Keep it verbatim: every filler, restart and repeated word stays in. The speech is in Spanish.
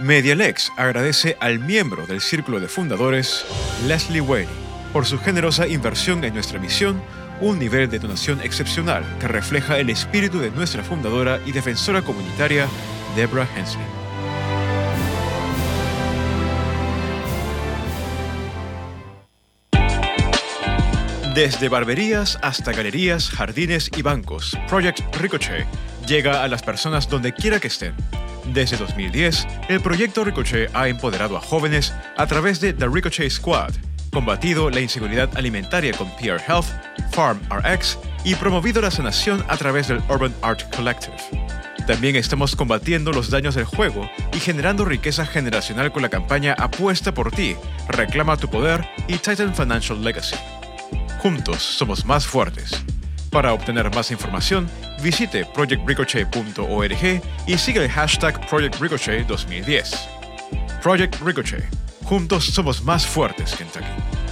Medialex agradece al miembro del Círculo de Fundadores, Leslie Whaley, por su generosa inversión en nuestra misión, un nivel de donación excepcional que refleja el espíritu de nuestra fundadora y defensora comunitaria, Deborah Hensley. Desde barberías hasta galerías, jardines y bancos, Project Ricochet llega a las personas donde quiera que estén. Desde dos mil diez, el proyecto Ricochet ha empoderado a jóvenes a través de The Ricochet Squad, combatido la inseguridad alimentaria con P R Health, Farm R X y promovido la sanación a través del Urban Art Collective. También estamos combatiendo los daños del juego y generando riqueza generacional con la campaña Apuesta por ti, Reclama tu poder y Titan Financial Legacy. Juntos somos más fuertes. Para obtener más información, visite project ricochet punto org y sigue el hashtag Project Ricochet dos mil diez. Project Ricochet. Juntos somos más fuertes, Kentucky.